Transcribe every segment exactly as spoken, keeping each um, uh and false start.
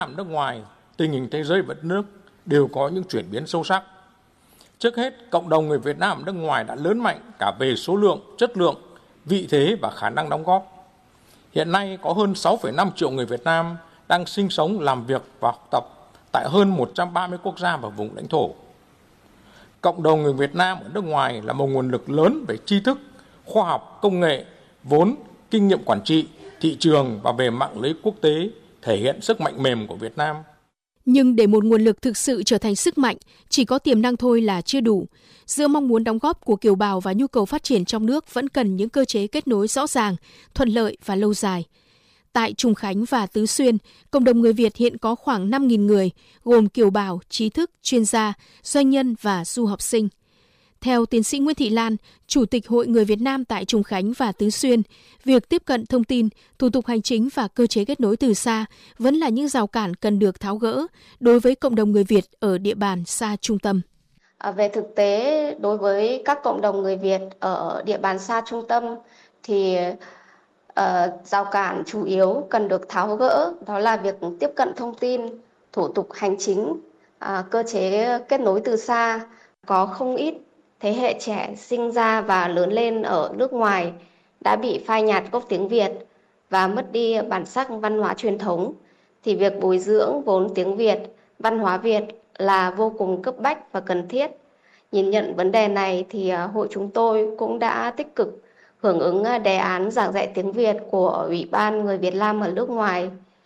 nước ngoài, tình hình thế giới và đất nước đều có những chuyển biến sâu sắc. Trước hết, cộng đồng người Việt Nam ở nước ngoài đã lớn mạnh cả về số lượng, chất lượng, vị thế và khả năng đóng góp. Hiện nay có hơn sáu phẩy năm triệu người Việt Nam đang sinh sống, làm việc và học tập tại hơn một trăm ba mươi quốc gia và vùng lãnh thổ. Cộng đồng người Việt Nam ở nước ngoài là một nguồn lực lớn về tri thức, khoa học, công nghệ, vốn, kinh nghiệm quản trị, thị trường và về mạng lưới quốc tế, thể hiện sức mạnh mềm của Việt Nam. Nhưng để một nguồn lực thực sự trở thành sức mạnh, chỉ có tiềm năng thôi là chưa đủ. Giữa mong muốn đóng góp của kiều bào và nhu cầu phát triển trong nước vẫn cần những cơ chế kết nối rõ ràng, thuận lợi và lâu dài. Tại Trùng Khánh và Tứ Xuyên, cộng đồng người Việt hiện có khoảng năm nghìn người, gồm kiều bào, trí thức, chuyên gia, doanh nhân và du học sinh. Theo tiến sĩ Nguyễn Thị Lan, Chủ tịch Hội Người Việt Nam tại Trùng Khánh và Tứ Xuyên, việc tiếp cận thông tin, thủ tục hành chính và cơ chế kết nối từ xa vẫn là những rào cản cần được tháo gỡ đối với cộng đồng người Việt ở địa bàn xa trung tâm. À, về thực tế, đối với các cộng đồng người Việt ở địa bàn xa trung tâm thì uh, rào cản chủ yếu cần được tháo gỡ, đó là việc tiếp cận thông tin, thủ tục hành chính, uh, cơ chế kết nối từ xa. Có không ít thế hệ trẻ sinh ra và lớn lên ở nước ngoài đã bị phai nhạt gốc tiếng Việt và mất đi bản sắc văn hóa truyền thống, thì việc bồi dưỡng vốn tiếng Việt, văn hóa Việt là vô cùng cấp bách và cần thiết. Nhìn nhận vấn đề này thì hội chúng tôi cũng đã tích cực hưởng ứng đề án giảng dạy tiếng Việt của Ủy ban Người Việt Nam ở nước ngoài,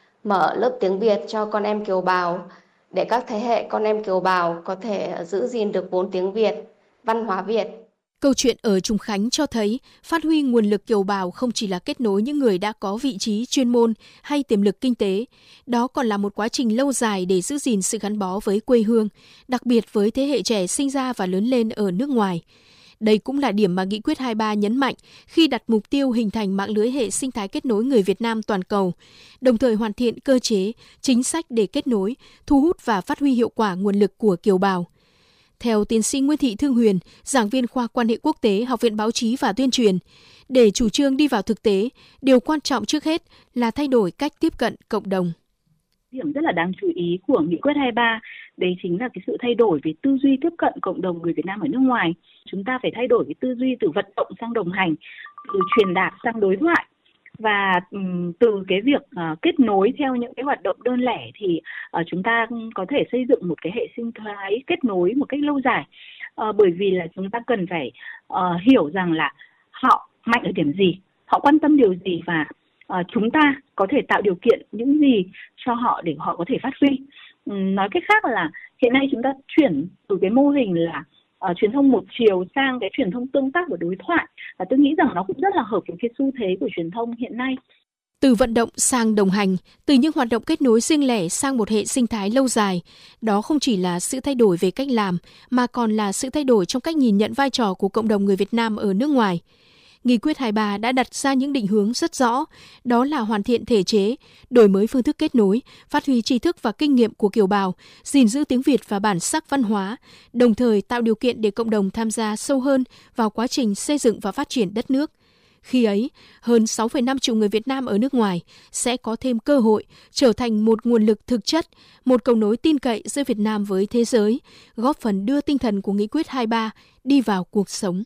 mở lớp tiếng Việt cho con em kiều bào để các thế hệ con em kiều bào có thể giữ gìn được vốn tiếng Việt, văn hóa Việt. Câu chuyện ở Trùng Khánh cho thấy phát huy nguồn lực kiều bào không chỉ là kết nối những người đã có vị trí chuyên môn hay tiềm lực kinh tế, đó còn là một quá trình lâu dài để giữ gìn sự gắn bó với quê hương, đặc biệt với thế hệ trẻ sinh ra và lớn lên ở nước ngoài. Đây cũng là điểm mà Nghị quyết hai mươi ba nhấn mạnh khi đặt mục tiêu hình thành mạng lưới hệ sinh thái kết nối người Việt Nam toàn cầu, đồng thời hoàn thiện cơ chế, chính sách để kết nối, thu hút và phát huy hiệu quả nguồn lực của kiều bào. Theo tiến sĩ Nguyễn Thị Thương Huyền, giảng viên khoa quan hệ quốc tế, Học viện Báo chí và Tuyên truyền, để chủ trương đi vào thực tế, điều quan trọng trước hết là thay đổi cách tiếp cận cộng đồng. Điểm rất là đáng chú ý của Nghị quyết hai mươi ba, đấy chính là cái sự thay đổi về tư duy tiếp cận cộng đồng người Việt Nam ở nước ngoài. Chúng ta phải thay đổi cái tư duy từ vận động sang đồng hành, từ truyền đạt sang đối thoại. Và um, từ cái việc uh, kết nối theo những cái hoạt động đơn lẻ thì uh, chúng ta có thể xây dựng một cái hệ sinh thái kết nối một cách lâu dài. Uh, bởi vì là chúng ta cần phải uh, hiểu rằng là họ mạnh ở điểm gì, họ quan tâm điều gì và uh, chúng ta có thể tạo điều kiện những gì cho họ để họ có thể phát huy. Um, nói cách khác là hiện nay chúng ta chuyển từ cái mô hình là Uh, truyền thông một chiều sang cái truyền thông tương tác và đối thoại, và tôi nghĩ rằng nó cũng rất là hợp với cái xu thế của truyền thông hiện nay. Từ vận động sang đồng hành, từ những hoạt động kết nối riêng lẻ sang một hệ sinh thái lâu dài, đó không chỉ là sự thay đổi về cách làm mà còn là sự thay đổi trong cách nhìn nhận vai trò của cộng đồng người Việt Nam ở nước ngoài. Nghị quyết hai mươi ba đã đặt ra những định hướng rất rõ, đó là hoàn thiện thể chế, đổi mới phương thức kết nối, phát huy tri thức và kinh nghiệm của kiều bào, gìn giữ tiếng Việt và bản sắc văn hóa, đồng thời tạo điều kiện để cộng đồng tham gia sâu hơn vào quá trình xây dựng và phát triển đất nước. Khi ấy, hơn sáu phẩy năm triệu người Việt Nam ở nước ngoài sẽ có thêm cơ hội trở thành một nguồn lực thực chất, một cầu nối tin cậy giữa Việt Nam với thế giới, góp phần đưa tinh thần của Nghị quyết hai mươi ba đi vào cuộc sống.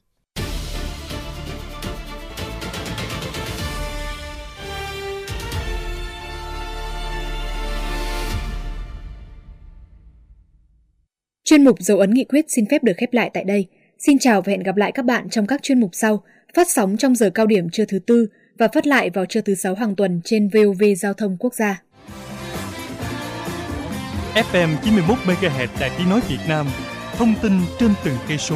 Chuyên mục Dấu ấn nghị quyết xin phép được khép lại tại đây. Xin chào và hẹn gặp lại các bạn trong các chuyên mục sau, phát sóng trong giờ cao điểm trưa thứ tư và phát lại vào trưa thứ sáu hàng tuần trên vê o vê Giao thông Quốc gia. ép em chín mươi mốt mê ga héc Đài Tiếng nói Việt Nam, thông tin trên từng cây số.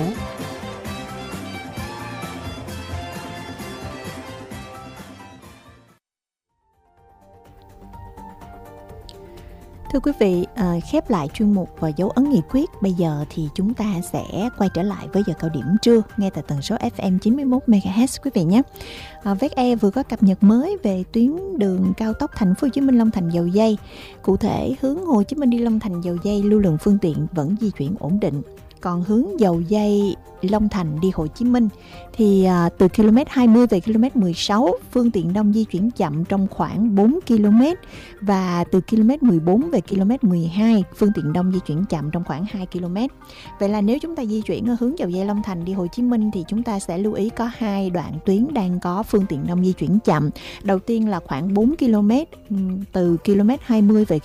Thưa quý vị, à, khép lại chuyên mục và dấu ấn nghị quyết. Bây giờ thì chúng ta sẽ quay trở lại với giờ cao điểm trưa nghe tại tần số ép em chín mươi mốt mê ga héc quý vị nhé. À, vê e vừa có cập nhật mới về tuyến đường cao tốc Thành phố Hồ Chí Minh Long Thành Dầu Giây. Cụ thể hướng Hồ Chí Minh đi Long Thành Dầu Giây lưu lượng phương tiện vẫn di chuyển ổn định. Còn hướng dầu dây Long Thành đi Hồ Chí Minh thì à, từ km hai mươi về km mười sáu, phương tiện đông di chuyển chậm trong khoảng bốn ki lô mét, và từ km mười bốn về km mười hai, phương tiện đông di chuyển chậm trong khoảng hai ki lô mét. Vậy là nếu chúng ta di chuyển ở hướng dầu dây Long Thành đi Hồ Chí Minh thì chúng ta sẽ lưu ý có hai đoạn tuyến đang có phương tiện đông di chuyển chậm. Đầu tiên là khoảng bốn ki lô mét từ km hai mươi về